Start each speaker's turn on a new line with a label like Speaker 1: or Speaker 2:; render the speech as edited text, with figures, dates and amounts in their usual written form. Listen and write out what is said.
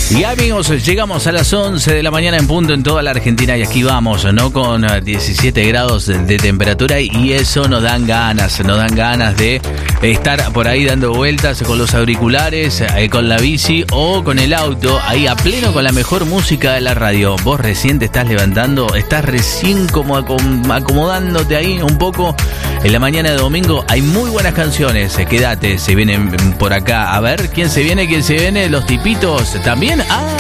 Speaker 1: Y amigos, llegamos a las 11 de la mañana en punto en toda la Argentina y aquí vamos, ¿no? Con 17 grados de temperatura y eso nos dan ganas de estar por ahí dando vueltas con los auriculares, con la bici o con el auto, ahí a pleno con la mejor música de la radio. Vos recién te estás levantando, estás recién como acomodándote ahí un poco. En la mañana de domingo hay muy buenas canciones, quédate, se vienen por acá. A ver, ¿quién se viene? Los tipitos también.